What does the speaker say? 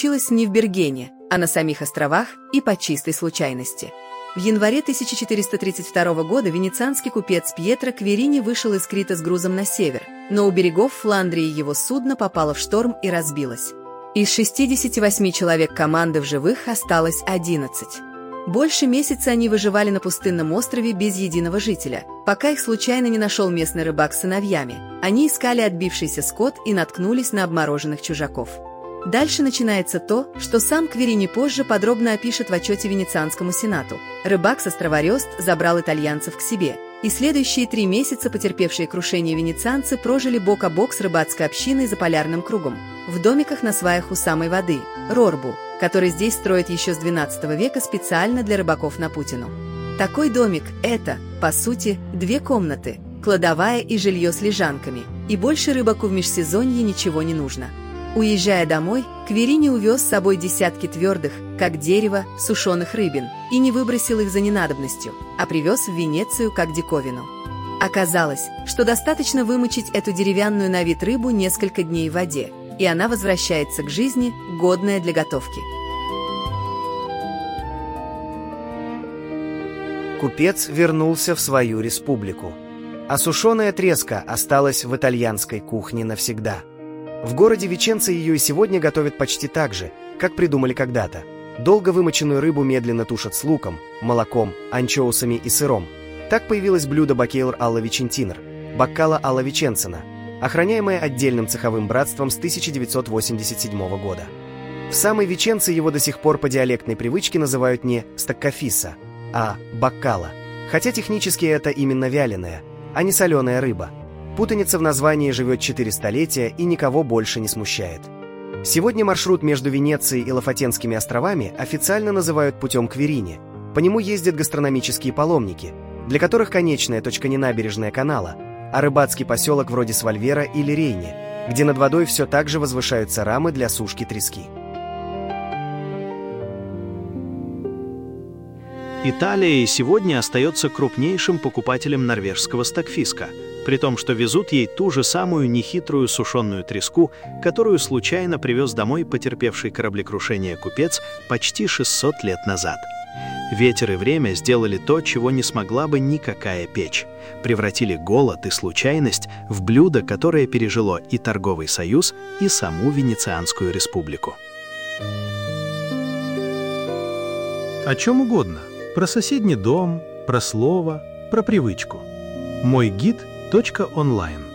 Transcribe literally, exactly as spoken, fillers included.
случилось не в Бергене, а на самих островах и по чистой случайности. В январе тысяча четыреста тридцать второго года венецианский купец Пьетро Кверини вышел из Крита с грузом на север, но у берегов Фландрии его судно попало в шторм и разбилось. Из шестидесяти восьми человек команды в живых осталось одиннадцать. Больше месяца они выживали на пустынном острове без единого жителя, пока их случайно не нашел местный рыбак с сыновьями. Они искали отбившийся скот и наткнулись на обмороженных чужаков. Дальше начинается то, что сам Кверини позже подробно опишет в отчете Венецианскому сенату. Рыбак с острова Рёст забрал итальянцев к себе, и следующие три месяца потерпевшие крушение венецианцы прожили бок о бок с рыбацкой общиной за полярным кругом, в домиках на сваях у самой воды, Рорбу, который здесь строят еще с двенадцатого века специально для рыбаков на Путину. Такой домик – это, по сути, две комнаты, кладовая и жилье с лежанками, и больше рыбаку в межсезонье ничего не нужно. Уезжая домой, Кверини увез с собой десятки твердых, как дерево, сушеных рыбин, и не выбросил их за ненадобностью, а привез в Венецию как диковину. Оказалось, что достаточно вымочить эту деревянную на вид рыбу несколько дней в воде, и она возвращается к жизни, годная для готовки. Купец вернулся в свою республику, а сушеная треска осталась в итальянской кухне навсегда. В городе Веченца ее и сегодня готовят почти так же, как придумали когда-то. Долго вымоченную рыбу медленно тушат с луком, молоком, анчоусами и сыром. Так появилось блюдо бакейлор алла Вичентинер, баккала алла Веченцена, охраняемое отдельным цеховым братством с тысяча девятьсот восемьдесят седьмого года. В самой Веченце его до сих пор по диалектной привычке называют не стаккафиса, а баккала, хотя технически это именно вяленая, а не соленая рыба. Путаница в названии живет четыре столетия и никого больше не смущает. Сегодня маршрут между Венецией и Лафатенскими островами официально называют путем Кверини. По нему ездят гастрономические паломники, для которых конечная точка не набережная канала, а рыбацкий поселок вроде Свальвера или Рейни, где над водой все так же возвышаются рамы для сушки трески. Италия и сегодня остается крупнейшим покупателем норвежского стокфиска, при том, что везут ей ту же самую нехитрую сушеную треску, которую случайно привез домой потерпевший кораблекрушение купец почти шестьсот лет назад. Ветер и время сделали то, чего не смогла бы никакая печь. Превратили голод и случайность в блюдо, которое пережило и торговый союз, и саму Венецианскую республику. О чем угодно. Про соседний дом, про слово, про привычку. Мой гид точка онлайн